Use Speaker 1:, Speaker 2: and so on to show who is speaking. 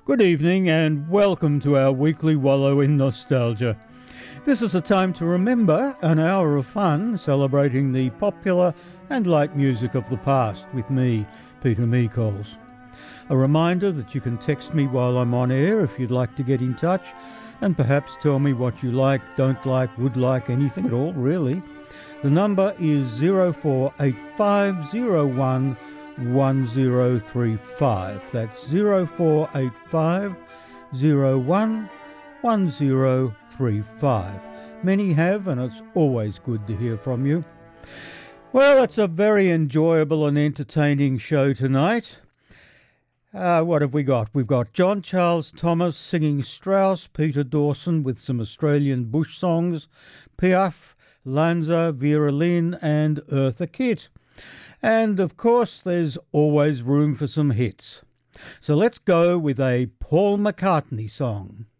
Speaker 1: Good evening and welcome to our weekly wallow in nostalgia. This is a time to remember, an hour of fun celebrating the popular and light music of the past with me, Peter Meekols. A reminder that you can text me while I'm on air if you'd like to get in touch and perhaps tell me what you like, don't like, would like, anything at all, really. The number is 048501 1035. That's 0485 01 1035. Many have, and it's always good to hear from you. Well, it's a very enjoyable and entertaining show tonight. What have we got? We've got John Charles Thomas singing Strauss, Peter Dawson with some Australian bush songs, Piaf, Lanza, Vera Lynn and Eartha Kitt. And, of course, there's always room for some hits. So let's go with a Paul McCartney song.